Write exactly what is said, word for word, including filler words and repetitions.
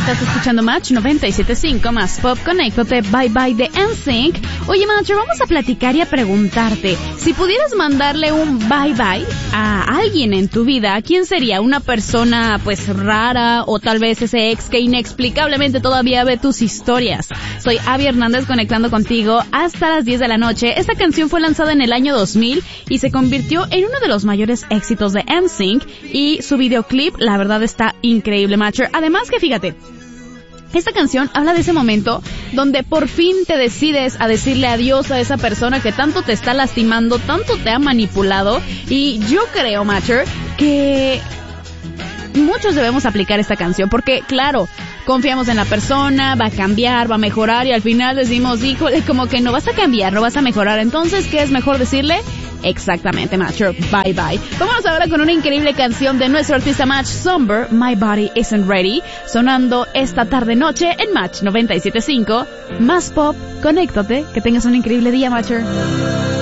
Estás escuchando Match noventa y siete punto cinco más Pop. Conéctate, Bye Bye de N Sync. Oye, Matcher, vamos a platicar y a preguntarte, si pudieras mandarle un bye bye a alguien en tu vida, ¿quién sería? ¿Una persona pues rara o tal vez ese ex que inexplicablemente todavía ve tus historias? Soy Abby Hernández conectando contigo hasta las diez de la noche. Esta canción fue lanzada en el año dos mil y se convirtió en uno de los mayores éxitos de N Sync, y su videoclip la verdad está increíble, Matcher. Además que fíjate, esta canción habla de ese momento donde por fin te decides a decirle adiós a esa persona que tanto te está lastimando, tanto te ha manipulado, y yo creo, Matcher, que muchos debemos aplicar esta canción porque, claro, confiamos en la persona, va a cambiar, va a mejorar, y al final decimos, híjole, como que no vas a cambiar, no vas a mejorar. Entonces, ¿qué es mejor decirle? Exactamente, Matcher, bye bye. Vámonos ahora con una increíble canción de nuestro artista Match, Somber, My Body Isn't Ready, sonando esta tarde noche en Match noventa y siete punto cinco, más Pop. Conéctate, que tengas un increíble día, Matcher.